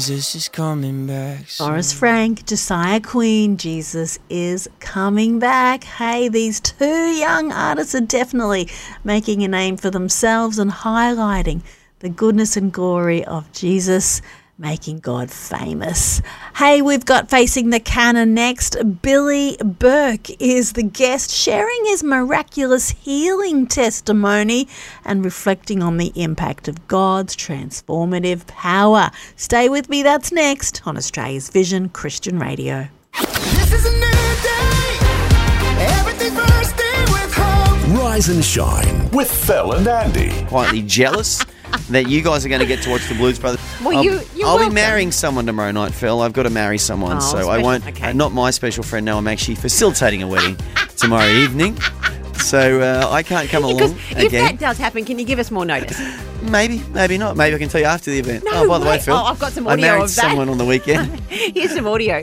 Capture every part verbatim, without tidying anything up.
Jesus is coming back soon. Forrest Frank, Josiah Queen, Jesus is coming back. Hey, these two young artists are definitely making a name for themselves and highlighting the goodness and glory of Jesus, making God famous. Hey, we've got Facing the Canon next. Billy Burke is the guest, sharing his miraculous healing testimony and reflecting on the impact of God's transformative power. Stay with me, that's next on Australia's Vision Christian Radio. This is a new day. Everything's bursting with hope. Rise and shine with Phil and Andy. Quietly jealous that you guys are going to get to watch the Blues Brothers. Well, I'll, you, you're I'll welcome. be marrying someone tomorrow night, Phil. I've got to marry someone, Oh, so special, I won't. okay. uh, not my special friend. No, I'm actually facilitating a wedding tomorrow evening, so uh, I can't come Because along if again. that does happen, can you give us more notice? Maybe, maybe not. Maybe I can tell you after the event. No oh, by the way, way. Phil, Oh, I've got some I audio married of that. someone on the weekend. Here's some audio.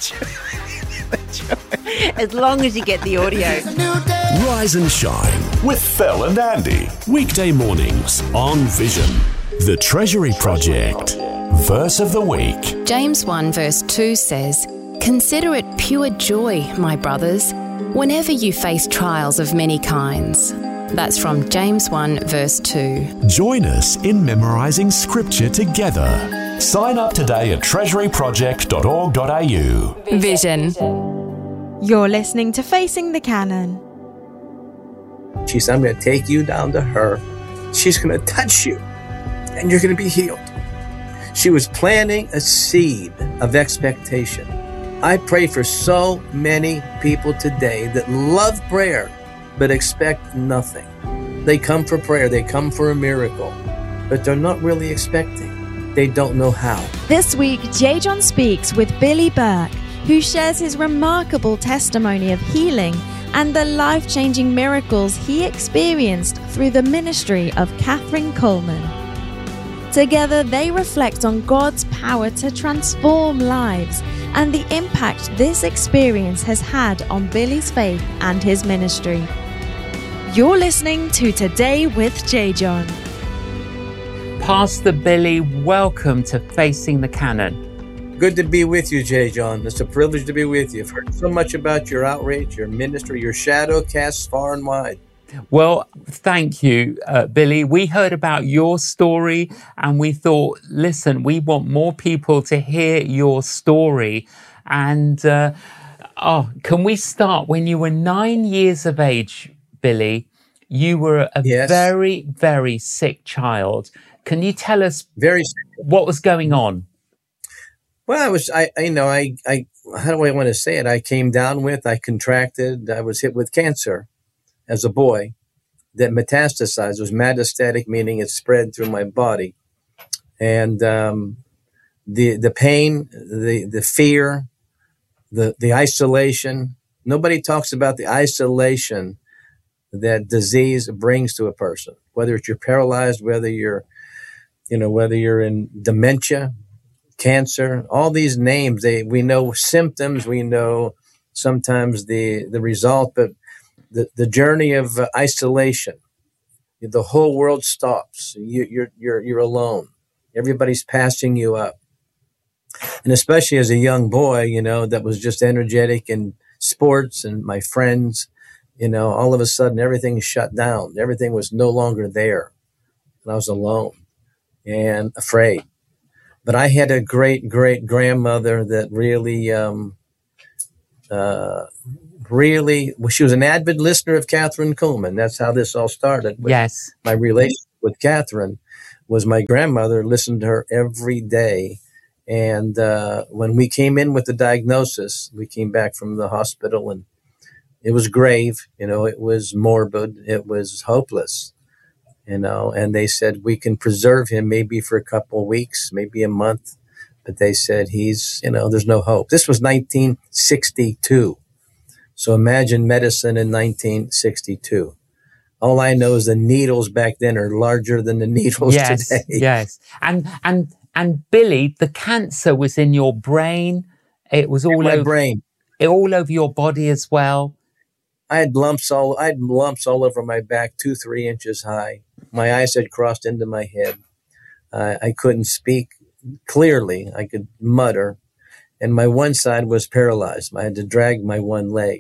As long as you get the audio. It's a new day. Rise and shine with Phil and Andy. Weekday mornings on Vision. The Treasury Project. Verse of the week. James one verse two says, "Consider it pure joy, my brothers, whenever you face trials of many kinds." That's from James one verse two. Join us in memorising scripture together. Sign up today at treasury project dot org dot a u. Vision. You're listening to Facing the Canon. She said, I'm going to take you down to her. She's going to touch you, and you're going to be healed. She was planting a seed of expectation. I pray for so many people today that love prayer, but expect nothing. They come for prayer, they come for a miracle, but they're not really expecting. They don't know how. This week, J. John speaks with Billy Burke, who shares his remarkable testimony of healing and the life-changing miracles he experienced through the ministry of Catherine Coleman. Together, they reflect on God's power to transform lives and the impact this experience has had on Billy's faith and his ministry. You're listening to Today with J. John. Pastor Billy, welcome to Facing the Canon. Good to be with you, J. John. It's a privilege to be with you. I've heard so much about your outreach, your ministry, your shadow casts far and wide. Well, thank you, uh, Billy. We heard about your story and we thought, listen, we want more people to hear your story. And, uh, oh, can we start when you were nine years of age, Billy? You were a Yes. very, very sick child. Can you tell us Very sick. what was going on? Well, I was, I, I you know, I, I, how do I want to say it? I came down with, I contracted, I was hit with cancer as a boy that metastasized. It was metastatic, meaning it spread through my body. And um, the the pain, the the fear, the the isolation. Nobody talks about the isolation that disease brings to a person, whether it's you're paralyzed, whether you're, you know, whether you're in dementia, cancer, all these names, they we know symptoms, we know sometimes the the result, but the, the journey of uh, isolation, the whole world stops. You, you're you're you're alone. Everybody's passing you up, and especially as a young boy, you know, that was just energetic in sports and my friends, you know, all of a sudden everything shut down. Everything was no longer there, and I was alone and afraid. But I had a great, great grandmother that really, um, uh, really, well, she was an avid listener of Catherine Coleman. That's how this all started. With Yes. My relationship with Catherine was my grandmother listened to her every day. And uh, when we came in with the diagnosis, we came back from the hospital and it was grave. You know, it was morbid. It was hopeless. You know, and they said, we can preserve him maybe for a couple of weeks, maybe a month. But they said, he's, you know, there's no hope. This was nineteen sixty-two. So imagine medicine in nineteen sixty-two. All I know is the needles back then are larger than the needles yes, today. Yes. And, and, and Billy, the cancer was in your brain. It was all my over brain. all over your body as well. I had lumps all, I had lumps all over my back, two, three inches high. My eyes had crossed into my head. Uh, I couldn't speak. clearly. I could mutter. And my one side was paralyzed. I had to drag my one leg.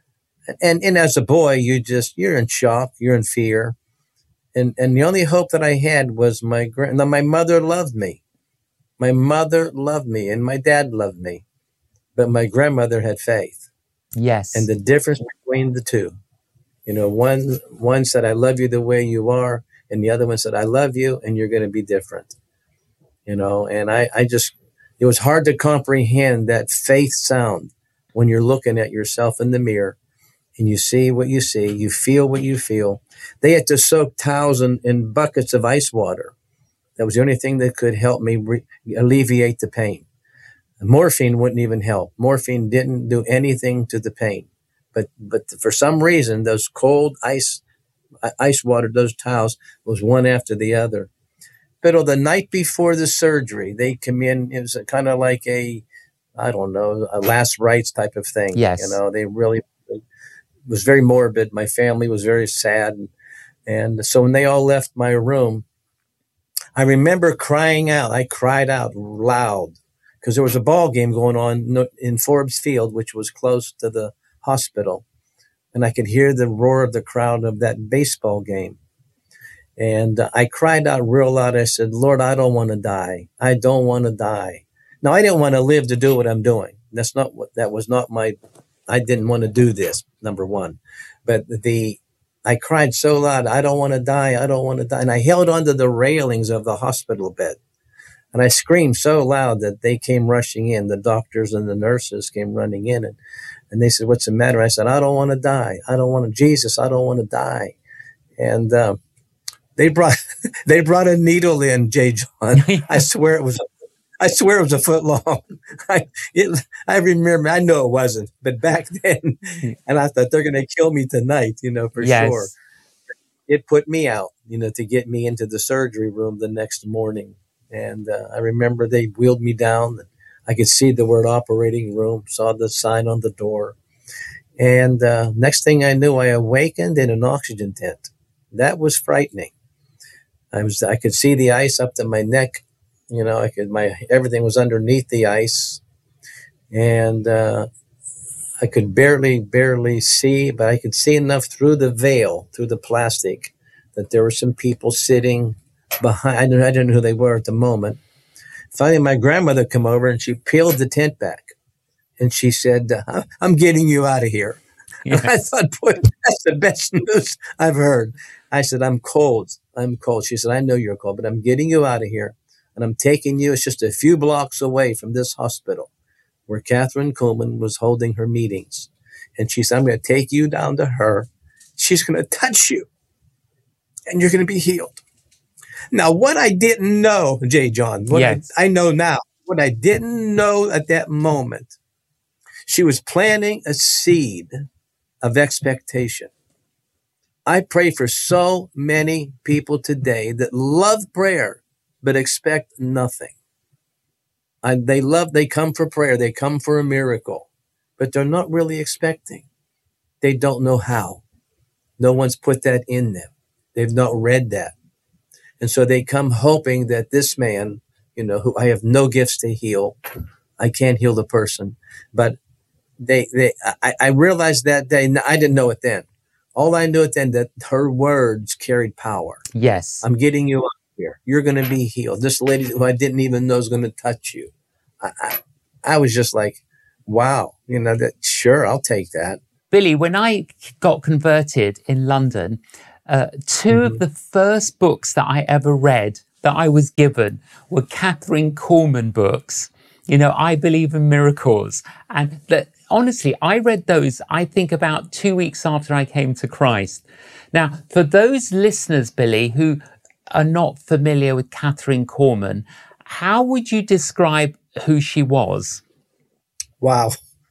And and as a boy, you just, you're in shock, you're in fear. And and the only hope that I had was my grand. Now, my mother loved me. My mother loved me, and my dad loved me. But my grandmother had faith. Yes. And the difference between the two, you know, one one said, I love you the way you are. And the other one said, I love you, and you're going to be different. You know, and I, I just, it was hard to comprehend that faith sound when you're looking at yourself in the mirror and you see what you see, you feel what you feel. They had to soak towels in, in buckets of ice water. That was the only thing that could help me re- alleviate the pain. Morphine wouldn't even help. Morphine didn't do anything to the pain. But but for some reason, those cold ice ice water, those towels, was one after the other. But oh, the night before the surgery, they come in. It was kind of like a, I don't know, a last rites type of thing. Yes. You know, they really, it was very morbid. My family was very sad. And, and so when they all left my room, I remember crying out. I cried out loud because there was a ball game going on in Forbes Field, which was close to the hospital. And I could hear the roar of the crowd of that baseball game. And uh, I cried out real loud. I said, Lord, I don't want to die. I don't want to die. Now, I didn't want to live to do what I'm doing. That's not what, that was not my, I didn't want to do this, number one. But the, I cried so loud, I don't want to die. I don't want to die. And I held onto the railings of the hospital bed. And I screamed so loud that they came rushing in. The doctors and the nurses came running in. And, and they said, what's the matter? I said, I don't want to die. I don't want to, Jesus, I don't want to die. And, um, They brought they brought a needle in, J. John. I swear it was I swear it was a foot long. I it, I remember I know it wasn't, but back then, and I thought they're going to kill me tonight, you know, for yes. sure. It put me out, you know, to get me into the surgery room the next morning, and uh, I remember they wheeled me down. I could see the word operating room, saw the sign on the door, and uh, next thing I knew, I awakened in an oxygen tent. That was frightening. I was, I could see the ice up to my neck, you know, I could, my, everything was underneath the ice, and, uh, I could barely, barely see, but I could see enough through the veil, through the plastic, that there were some people sitting behind. I didn't, I didn't know who they were at the moment. Finally, my grandmother came over and she peeled the tent back and she said, I'm getting you out of here. Yes. And I thought, boy, that's the best news I've heard. I said, I'm cold. I'm cold. She said, I know you're cold, but I'm getting you out of here. And I'm taking you. It's just a few blocks away from this hospital where Catherine Kuhlman was holding her meetings. And she said, I'm going to take you down to her. She's going to touch you. And you're going to be healed. Now, what I didn't know, J. John, what yes. I, I know now, what I didn't know at that moment, she was planting a seed of expectation. I pray for so many people today that love prayer, but expect nothing. And they love, they come for prayer. They come for a miracle, but they're not really expecting. They don't know how. No one's put that in them. They've not read that. And so they come hoping that this man, you know, who I have no gifts to heal, I can't heal the person, but they, they, I, I realized that day, I didn't know it then. All I knew it then that her words carried power. Yes. I'm getting you up here. You're going to be healed. This lady who I didn't even know is going to touch you. I, I, I was just like, wow, you know, that sure, I'll take that. Billy, when I got converted in London, uh, two mm-hmm. of the first books that I ever read that I was given were Catherine Kuhlman books. You know, I Believe in Miracles. And that, honestly, I read those, I think, about two weeks after I came to Christ. Now, for those listeners, Billy, who are not familiar with Catherine Kuhlman, how would you describe who she was? Wow.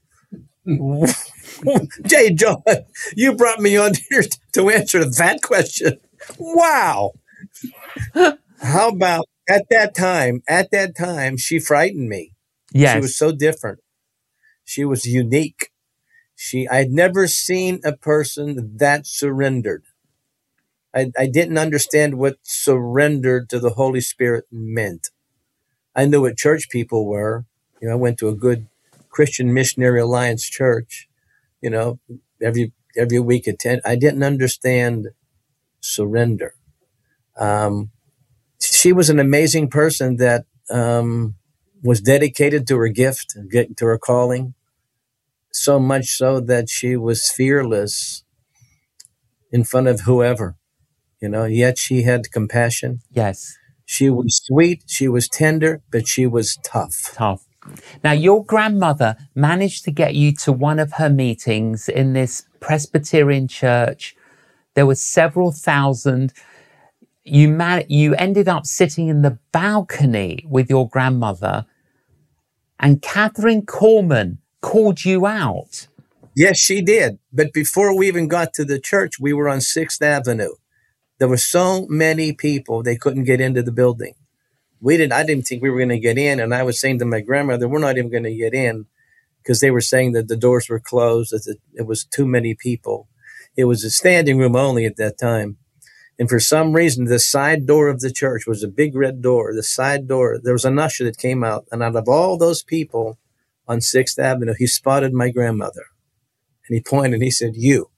J. John, you brought me on here to answer that question. Wow. How about at that time, at that time, she frightened me. Yes. She was so different. She was unique. She, I'd never seen a person that surrendered. I, I didn't understand what surrender to the Holy Spirit meant. I knew what church people were. You know, I went to a good Christian Missionary Alliance church, you know, every every week attend. I didn't understand surrender. Um, she was an amazing person that um, was dedicated to her gift, to her calling, so much so that she was fearless in front of whoever, you know, yet she had compassion. Yes. She was sweet, she was tender, but she was tough. Tough. Now, your grandmother managed to get you to one of her meetings in this Presbyterian church. There were several thousand. You man- you ended up sitting in the balcony with your grandmother, and Catherine Kuhlman called you out. Yes, she did. But before we even got to the church, we were on sixth Avenue. There were so many people, they couldn't get into the building. We didn't, I didn't think we were going to get in. And I was saying to my grandmother, we're not even going to get in, because they were saying that the doors were closed, that it was too many people. It was a standing room only at that time. And for some reason, the side door of the church was a big red door. The side door, there was an usher that came out. And out of all those people on sixth Avenue, he spotted my grandmother. And he pointed and he said, you.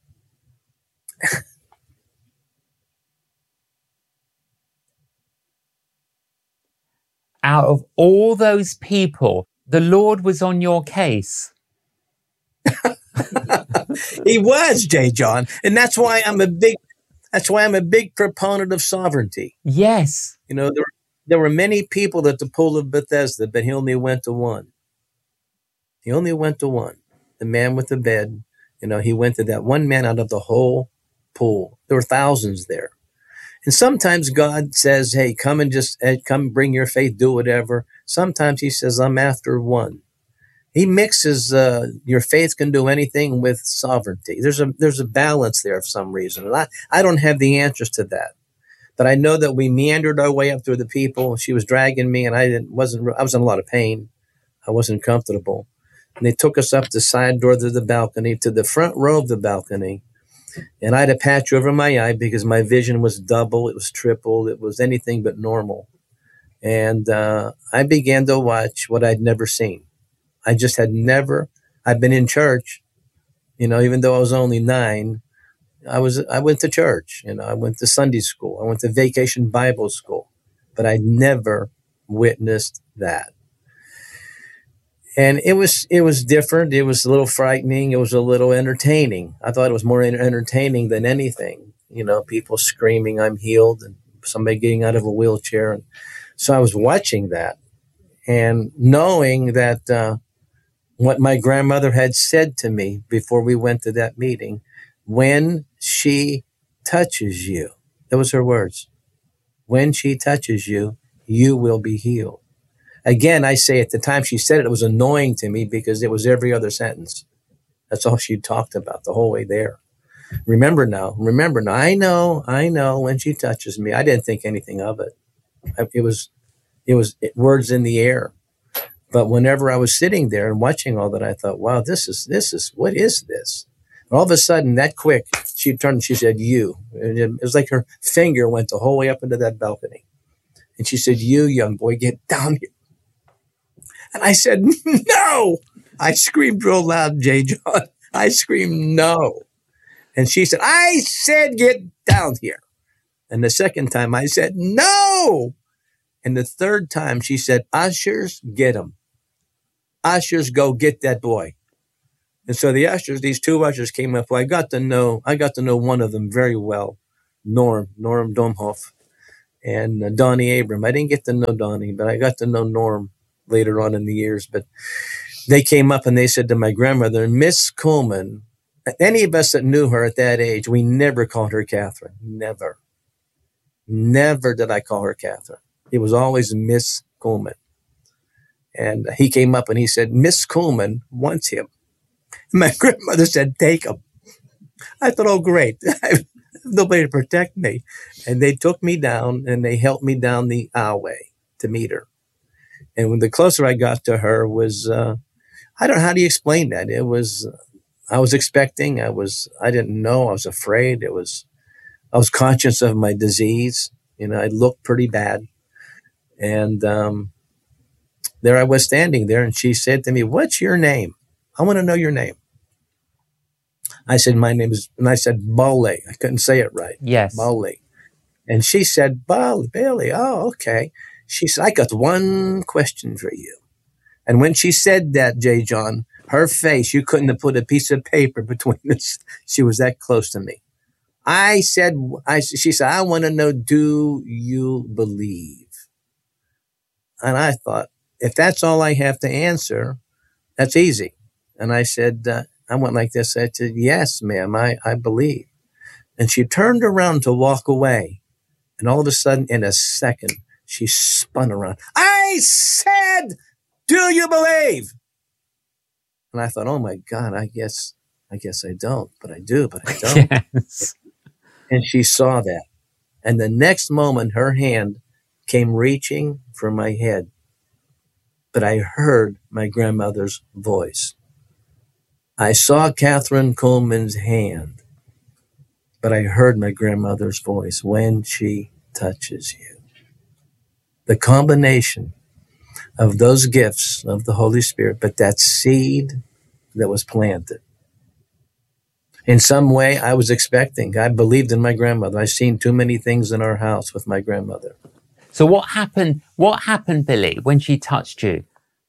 Out of all those people, the Lord was on your case. He was, J. John. And that's why I'm a big, that's why I'm a big proponent of sovereignty. Yes. You know, there, there were many people at the pool of Bethesda, but he only went to one. He only went to one. The man with the bed, you know, he went to that one man out of the whole pool. There were thousands there. And sometimes God says, hey, come and just uh, come bring your faith, do whatever. Sometimes he says, I'm after one. He mixes uh, your faith can do anything with sovereignty. There's a there's a balance there for some reason. And I, I don't have the answers to that. But I know that we meandered our way up through the people. She was dragging me, and I didn't wasn't I was in a lot of pain. I wasn't comfortable. And they took us up the side door to the balcony, to the front row of the balcony. And I had a patch over my eye because my vision was double. It was triple. It was anything but normal. And uh, I began to watch what I'd never seen. I just had never, I've been in church, you know, even though I was only nine, I was, I went to church, you know, I went to Sunday school. I went to Vacation Bible School, but I never witnessed that. And it was it was different. It was a little frightening. It was a little entertaining. I thought it was more entertaining than anything. You know, people screaming, I'm healed, and somebody getting out of a wheelchair. And so I was watching that and knowing that uh, what my grandmother had said to me before we went to that meeting, when she touches you, that was her words. When she touches you, you will be healed. Again, I say at the time she said it, it was annoying to me because it was every other sentence. That's all she talked about the whole way there. Remember now, remember now, I know, I know when she touches me, I didn't think anything of it. It was, it was words in the air. But whenever I was sitting there and watching all that, I thought, wow, this is, this is, what is this? And all of a sudden, that quick, she turned and she said, you. And it was like her finger went the whole way up into that balcony. And she said, you, young boy, get down here. And I said, no. I screamed real loud, J. John. I screamed, no. And she said, I said, get down here. And the second time I said, no. And the third time she said, ushers, get him. Ushers, go get that boy. And so the ushers, these two ushers came up. Well, I got to know, I got to know one of them very well, Norm, Norm Domhoff, and uh, Donnie Abram. I didn't get to know Donnie, but I got to know Norm later on in the years. But they came up and they said to my grandmother, Miss Kuhlman, any of us that knew her at that age, we never called her Catherine. Never. Never did I call her Catherine. It was always Miss Kuhlman. And he came up and he said, Miss Kuhlman wants him. My grandmother said, take him. I thought, oh, great. I have nobody to protect me. And they took me down and they helped me down the aisleway to meet her. And when the closer I got to her was, uh, I don't know, how do you explain that? It was, uh, I was expecting, I was, I didn't know, I was afraid. It was, I was conscious of my disease. You know, I looked pretty bad. And, um, there I was standing there, and she said to me, "What's your name? I want to know your name." I said, "My name is," and I said, "Bole." I couldn't say it right. Yes. Bole. And she said, "Bole, Bailey. Oh, okay." She said, "I got one question for you." And when she said that, J. John, her face, you couldn't have put a piece of paper between us. She was that close to me. I said, I, she said, "I want to know, do you believe?" And I thought, if that's all I have to answer, that's easy. And I said, uh, I went like this. I said, "Yes, ma'am, I, I believe." And she turned around to walk away. And all of a sudden, in a second, she spun around. "I said, do you believe?" And I thought, oh my God, I guess, I guess I don't, but I do, but I don't. Yes. And she saw that. And the next moment, her hand came reaching for my head. But I heard my grandmother's voice. I saw Catherine Coleman's hand, but I heard my grandmother's voice. When she touches you. The combination of those gifts of the Holy Spirit, but that seed that was planted. In some way, I was expecting. I believed in my grandmother. I've seen too many things in our house with my grandmother. So what happened? What happened, Billy, when she touched you?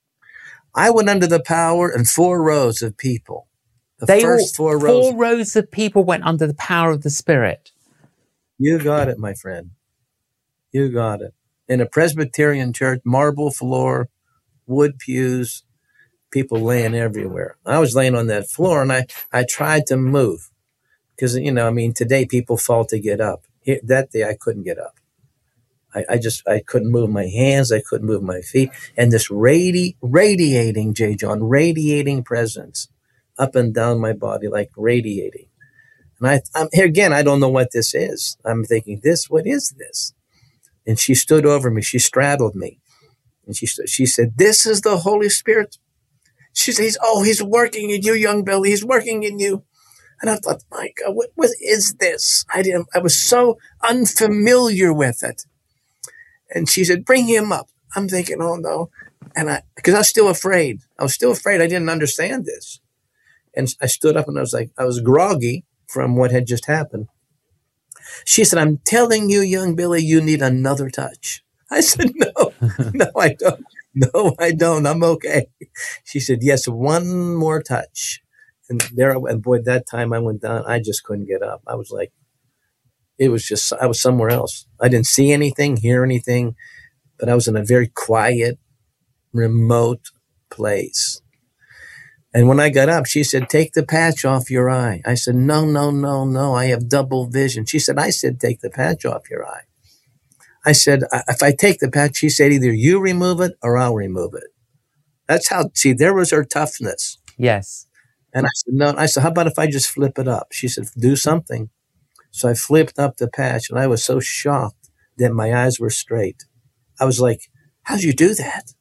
I went under the power and four rows of people. The They first all, four rows. Four rows of people went under the power of the Spirit. You got it, my friend. You got it. In a Presbyterian church, marble floor, wood pews, people laying everywhere. I was laying on that floor, and I, I tried to move. Because, you know, I mean, today people fall to get up. Here, that day I couldn't get up. I, I just, I couldn't move my hands. I couldn't move my feet. And this radi- radiating, J. John, radiating presence up and down my body, like radiating. And I, I'm here again, I don't know what this is. I'm thinking, this, what is this? And she stood over me. She straddled me. And she she said, "This is the Holy Spirit." She said, "Oh, he's working in you, young Billy. He's working in you." And I thought, my God, what, what is this? I didn't, I was so unfamiliar with it. And she said, "Bring him up." I'm thinking, oh no. And I, because I was still afraid. I was still afraid. I didn't understand this. And I stood up and I was like, I was groggy from what had just happened. She said, "I'm telling you, young Billy, you need another touch." I said, no, no, I don't. No, I don't. I'm okay. She said, "Yes, one more touch." And there, and boy, that time I went down, I just couldn't get up. I was like, it was just, I was somewhere else. I didn't see anything, hear anything, but I was in a very quiet, remote place. And when I got up, she said, "Take the patch off your eye." I said, no, no, no, no, I have double vision. She said, "I said, take the patch off your eye." I said, "If I take the patch," she said, "either you remove it or I'll remove it." That's how, see, there was her toughness. Yes. And I said, no. I said, "How about if I just flip it up?" She said, "Do something." So I flipped up the patch, and I was so shocked that my eyes were straight. I was like, how'd you do that?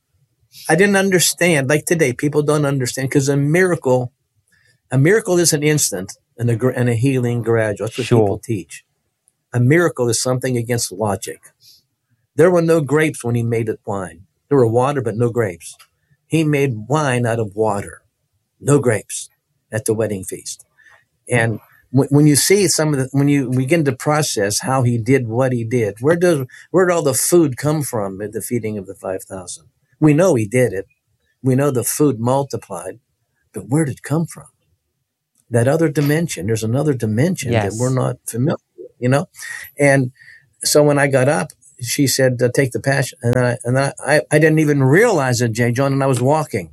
I didn't understand. Like today, people don't understand, because a miracle, a miracle is an instant and a, and a healing gradual. That's what Sure. people teach. A miracle is something against logic. There were no grapes when he made it wine. There were water, but no grapes. He made wine out of water. No grapes at the wedding feast. And when, when you see some of the, when you begin to process how he did what he did, where does, where did all the food come from at the feeding of the five thousand? We know he did it. We know the food multiplied, but where did it come from? That other dimension. There's another dimension Yes. that we're not familiar with, you know? And so when I got up, she said, uh, "Take the passion." And I, and I, I, I didn't even realize it, J. John, and I was walking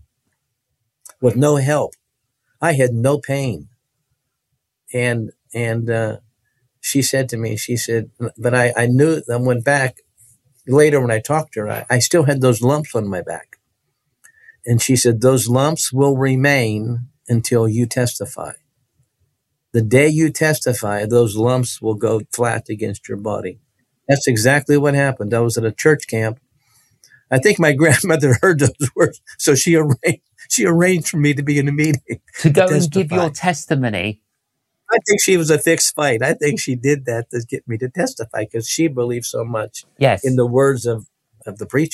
with no help. I had no pain. And, and, uh, she said to me, she said, but I, I knew, I went back later when I talked to her, I, I still had those lumps on my back. And she said, "Those lumps will remain until you testify. The day you testify, those lumps will go flat against your body." That's exactly what happened. I was at a church camp. I think my grandmother heard those words, so she arranged, she arranged for me to be in a meeting. To go to and give testify. your testimony. I think she was a fixed fight. I think she did that to get me to testify, because she believed so much Yes. in the words of, of the preacher.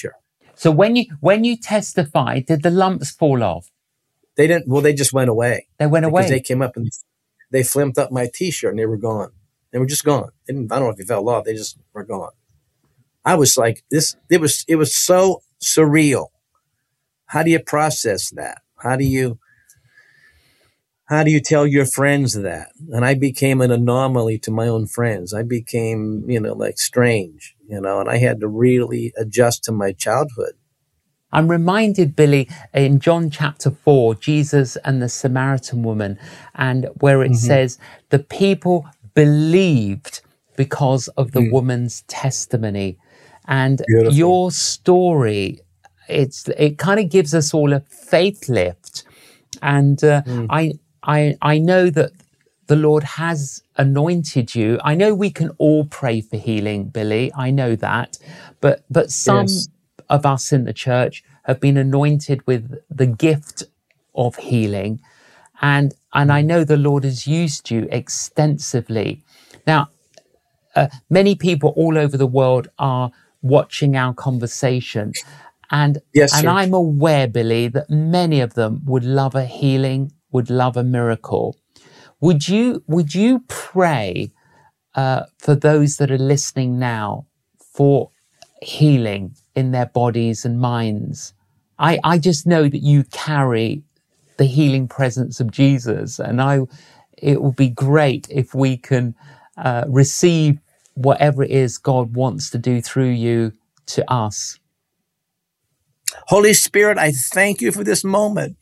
So when you when you testified, did the lumps fall off? They didn't. Well, they just went away. They went because away. They came up and they flimped up my T-shirt and they were gone. They were just gone. They didn't, I don't know if they fell off. They just were gone. I was like, this. It was. It was so surreal. How do you process that? How do you? How do you tell your friends that? And I became an anomaly to my own friends. I became, you know, like strange, you know, and I had to really adjust to my childhood. I'm reminded, Billy, in John chapter four, Jesus and the Samaritan woman, and where it mm-hmm. says the people believed because of the mm. woman's testimony. And Beautiful. Your story, it's it kind of gives us all a faith lift. And uh, mm. I, I, I know that the Lord has anointed you. I know we can all pray for healing, Billy. I know that. But, but some yes. of us in the church have been anointed with the gift of healing. And, and I know the Lord has used you extensively. Now, uh, many people all over the world are watching our conversation. And, yes, and sir. I'm aware, Billy, that many of them would love a healing, would love a miracle. Would you, would you pray uh, for those that are listening now for healing in their bodies and minds? I, I just know that you carry the healing presence of Jesus, and I, it would be great if we can uh, receive whatever it is God wants to do through you to us. Holy Spirit, I thank you for this moment.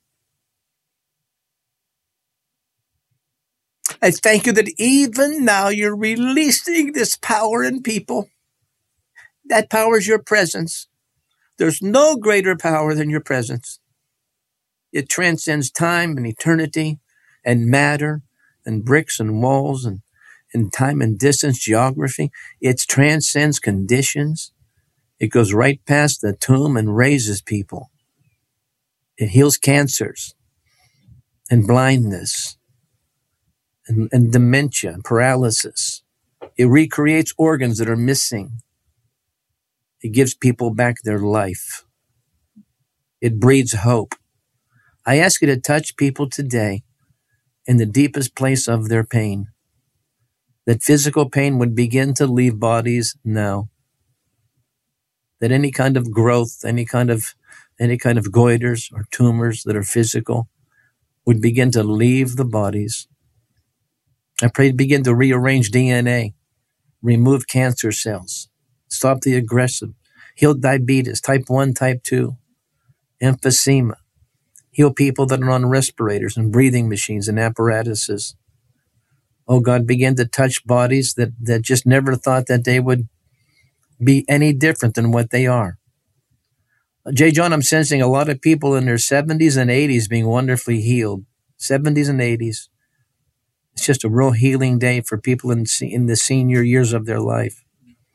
I thank you that even now you're releasing this power in people. That power is your presence. There's no greater power than your presence. It transcends time and eternity and matter and bricks and walls and, and time and distance, geography. It transcends conditions. It goes right past the tomb and raises people. It heals cancers and blindness and, and dementia and paralysis. It recreates organs that are missing. It gives people back their life. It breeds hope. I ask you to touch people today in the deepest place of their pain. That physical pain would begin to leave bodies now. That any kind of growth, any kind of any kind of goiters or tumors that are physical would begin to leave the bodies. I pray to begin to rearrange D N A, remove cancer cells, stop the aggressive, heal diabetes, type one, type two, emphysema, heal people that are on respirators and breathing machines and apparatuses. Oh God, begin to touch bodies that, that just never thought that they would be any different than what they are. J. John, I'm sensing a lot of people in their seventies and eighties being wonderfully healed. seventies and eighties. It's just a real healing day for people in, in the senior years of their life.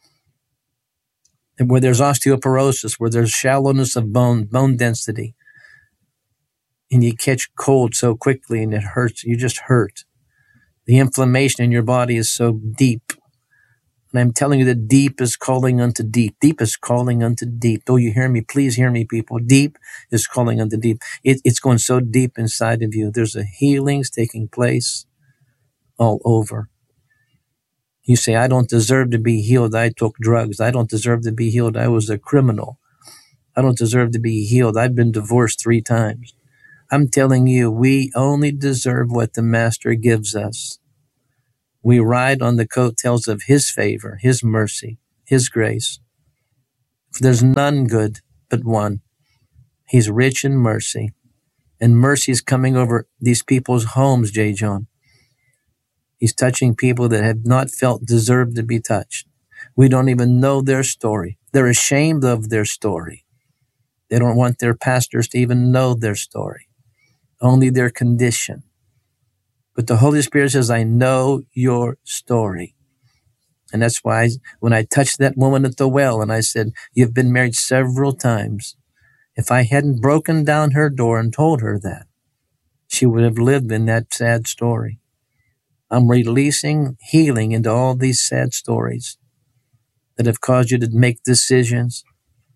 And where there's osteoporosis, where there's shallowness of bone, bone density, and you catch cold so quickly and it hurts, you just hurt. The inflammation in your body is so deep. And I'm telling you that deep is calling unto deep. Deep is calling unto deep. Though you hear me, please hear me, people. Deep is calling unto deep. It, it's going so deep inside of you. There's a healings taking place all over. You say, I don't deserve to be healed. I took drugs. I don't deserve to be healed. I was a criminal. I don't deserve to be healed. I've been divorced three times. I'm telling you, we only deserve what the Master gives us. We ride on the coattails of His favor, His mercy, His grace. For there's none good but one. He's rich in mercy. And mercy is coming over these people's homes, J. John. He's touching people that have not felt deserved to be touched. We don't even know their story. They're ashamed of their story. They don't want their pastors to even know their story, only their condition. But the Holy Spirit says, I know your story. And that's why I, when I touched that woman at the well and I said, you've been married several times. If I hadn't broken down her door and told her that, she would have lived in that sad story. I'm releasing healing into all these sad stories that have caused you to make decisions,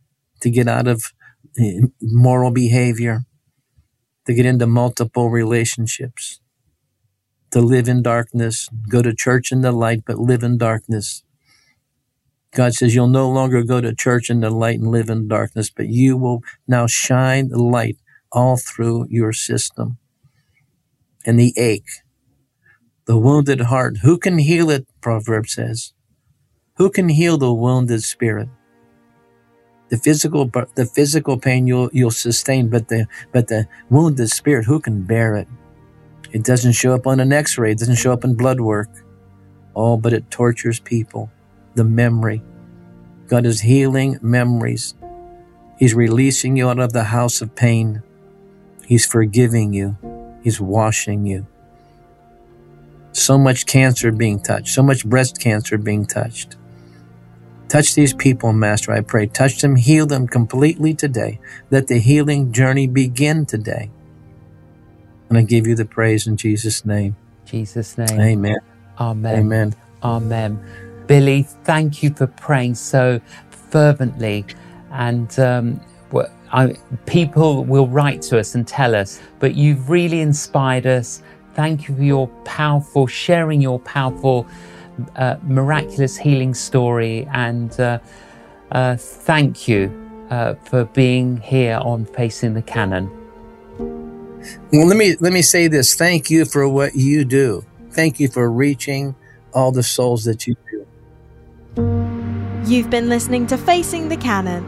to get out of moral behavior, to get into multiple relationships, to live in darkness, go to church in the light, but live in darkness. God says you'll no longer go to church in the light and live in darkness, but you will now shine the light all through your system. And the ache, the wounded heart, who can heal it, Proverbs says? Who can heal the wounded spirit? The physical, the physical pain you'll you'll sustain, but the but the wounded spirit, who can bear it? It doesn't show up on an X-ray. It doesn't show up in blood work. Oh, but it tortures people. The memory. God is healing memories. He's releasing you out of the house of pain. He's forgiving you. He's washing you. So much cancer being touched. So much breast cancer being touched. Touch these people, Master, I pray. Touch them, heal them completely today. Let the healing journey begin today. And I give you the praise in Jesus' name. Jesus' name. Amen. Amen. Amen. Amen. Billy, thank you for praying so fervently. And um, I, people will write to us and tell us, but you've really inspired us. Thank you for your powerful, sharing your powerful, uh, miraculous healing story. And uh, uh, thank you uh, for being here on Facing the Canon. Well, let me let me say this. Thank you for what you do. Thank you for reaching all the souls that you do. You've been listening to Facing the Canon.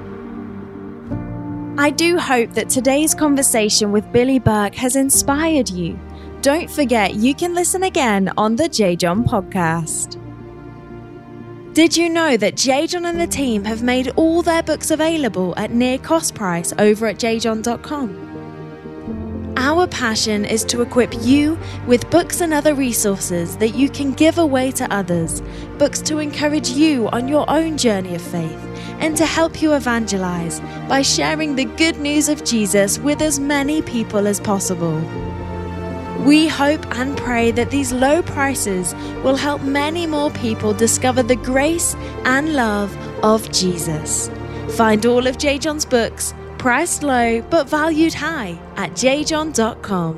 I do hope that today's conversation with Billy Burke has inspired you. Don't forget you can listen again on the J. John podcast. Did you know that J. John and the team have made all their books available at near cost price over at j john dot com? Our passion is to equip you with books and other resources that you can give away to others, books to encourage you on your own journey of faith, and to help you evangelize by sharing the good news of Jesus with as many people as possible. We hope and pray that these low prices will help many more people discover the grace and love of Jesus. Find all of J. John's books, priced low but valued high, at j john dot com.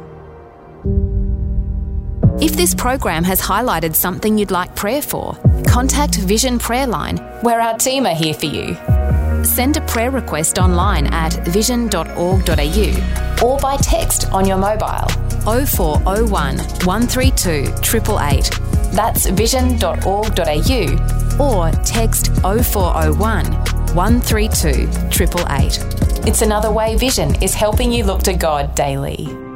If this program has highlighted something you'd like prayer for, contact Vision Prayer Line, where our team are here for you. Send a prayer request online at vision dot org dot a u or by text on your mobile oh four oh one, one three two, eight eight eight. That's vision dot org dot a u or text oh four oh one, one three two, eight eight eight. It's another way Vision is helping you look to God daily.